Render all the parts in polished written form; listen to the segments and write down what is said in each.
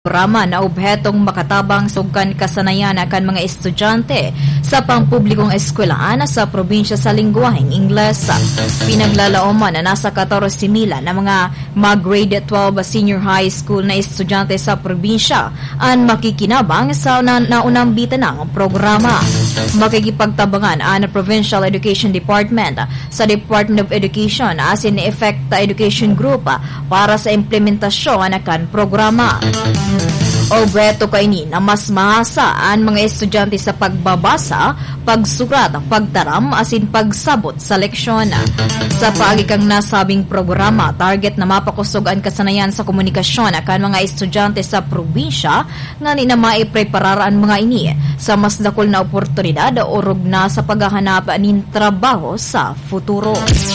programa na obhetong makatabang sugkan kasanayan akan mga estudyante sa pampublikong eskwelahan sa probinsya sa lingwaheng Ingles. Pinaglalauman na nasa 14,000 na mga mag-grade 12 senior high school na estudyante sa probinsya ang makikinabang sa naunang bitanang programa. Makikipagtabangan ang Provincial Education Department sa Department of Education as in Effect Education Group para sa implementasyon akan programa. Objeto kaini na mas mahasa ang mga estudyante sa pagbabasa, pagsurat, pagtaram asin pagsabot sa leksyon. Sa paagikang nasabing programa, target na mapakusog ang kasanayan sa komunikasyon akan mga estudyante sa probinsya nga ni na maipreparar ang mga ini sa mas dakol na oportunidad o rugna sa paghahanap nin trabaho sa futuro.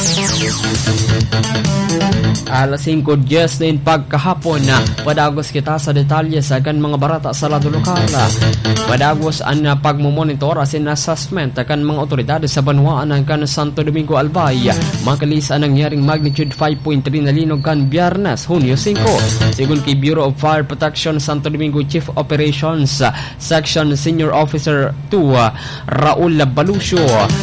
Alas 5:10 din pagkahapon na padagos kita sa detalye sa akan mga barata sa lado lokal. Padagos ang pagmumonitor asin assessment akan mga otoridad sa banwaan ng kan Santo Domingo Albay. Makalis ang nangyaring magnitude 5.3 na linog kan Biyernes, Hunyo 5. Sigun kay Bureau of Fire Protection Santo Domingo Chief Operations Section Senior Officer 2 Raul Balucio,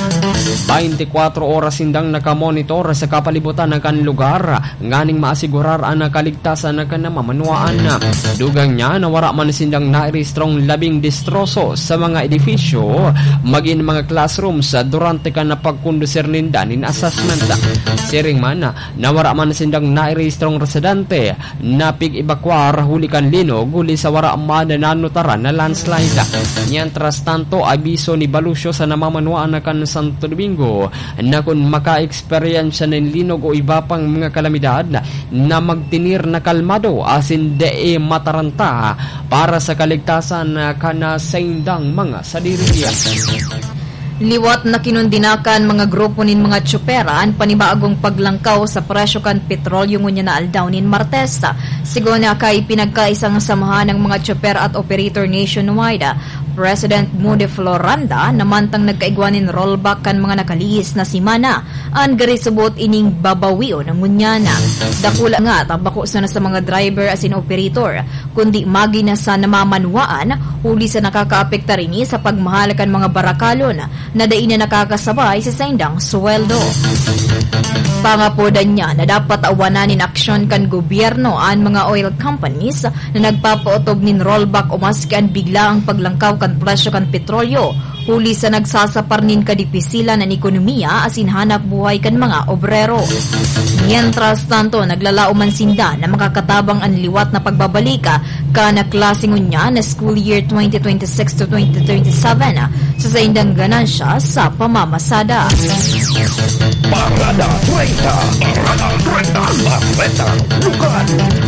24 oras sindang nakamonitor sa kapalibutan ng kan lugar nganing maasigurar ang kaligtasan ng kanamamanuaan. Dugang niya na wala man sindang nairestrong labing distroso sa mga edifisyo maging mga classrooms durante ka na pagkondusir nindanin assessment. Siring man na wala man sindang nairestrong residente na pig-evacuar huli kan linog huli sa wala man na nanutaran na landslide. Mientras tanto, abiso ni Balucio sa namamanuaan na kan Santo Domingo na kung maka-experience ng linog o iba pang mga kalamidad na magtinir na kalmado asin de mataranta para sa kaligtasan kana sa indang mga sadiriya. Liwat na kinundinakan mga grupo nin mga tsupera ang panibagong paglangkaw sa presyo kan petrolyo ngunya na aldaw nin Martes. Sigo na kay pinagkaisang samahan ng mga tsupera at operator nationwide. President Moody Floranda namantang nagkaigwanin rollback kan mga nakalihis na simana ang garisubot ining babawiyo ng ngunyana. Dakula nga tabako na sa mga driver asin operator kundi magi na sa namamanuaan huli sa nakakaapekta rini sa pagmahal kan mga barakalon na dai na nakakasabay sa saindang sweldo. Pangapodan niya na dapat awananin aksyon kan gobyerno ang mga oil companies na nagpapautob nin rollback o maski ang bigla ang paglangkaw kan presyo kan petrolyo huli sa nagsasaparnin kadipisilan ng ekonomiya asin hanap buhay kan mga obrero. Mientras tanto, naglalauman sinda na makakatabang ang liwat na pagbabalika kana klaseng unya na school year 2026 to 2027 sa saindang ganansya sa pamamasada. Parada 30, Parada 30, lugar.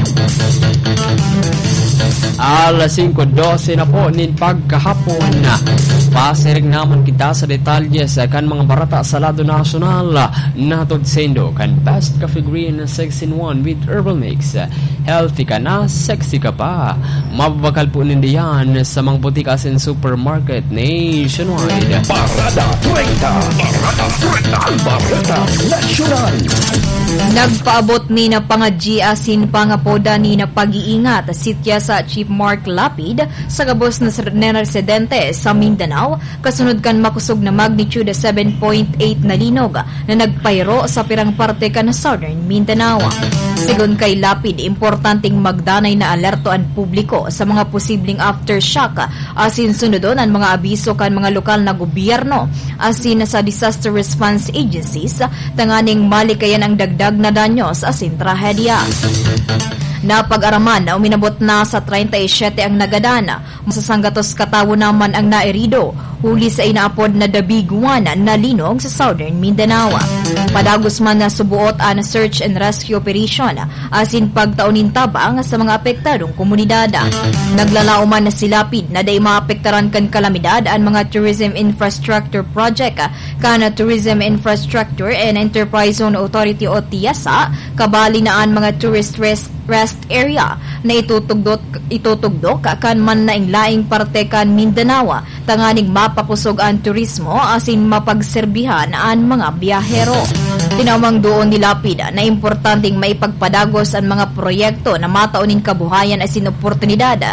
Alas 5:12 na po nin pagkahapon na pasirig naman kita sa detalye sa kan mga barata sa lado nasyonal natod sendo kan Best Coffee Green 6-in-1 with Herbal Mix. Healthy ka na, sexy ka pa. Mababakal po nindiyan sa mga butika sin supermarket nationwide. Parada 30, Parada 30, Barata National. Nagpaabot ni na pangadji asin pangapoda ni na pag-iingat sitya sa Chief Mark Lapid sa gabos na residente sa Mindanao kasunod kan makusog na magnitude 7.8 na linog na nagpayro sa pirang parte kan Southern Mindanao. Sigon kay Lapid, importanteng magdanay na alerto ang publiko sa mga posibleng aftershock asin sunodon ang mga abiso kan mga lokal na gobyerno asin sa disaster response agencies tanganing malikayan ang dagdag na danyos asin trahedya. Napag-araman na uminabot na sa 37 ang nagadana. Masasanggatos katawo naman ang naerido huli sa inaapod na dabiguan na linog sa Southern Mindanao. Padagos man na subuot ang search and rescue operation asin pagtaunin tabang sa mga apektadong komunidad. Naglalao man na silapid na day maapektaran kan kalamidad ang mga tourism infrastructure project kana Tourism Infrastructure and Enterprise Zone Authority o TIASA kabali na ang mga tourist rest area na itutugdok kan man naing laing parte kan Mindanao tanganing mapapusog ang turismo asin mapagserbihan ang mga biyahero. Tinawang doon ni Lapid na importanteng maipagpadagos ang mga proyekto na mataunin kabuhayan asin oportunidad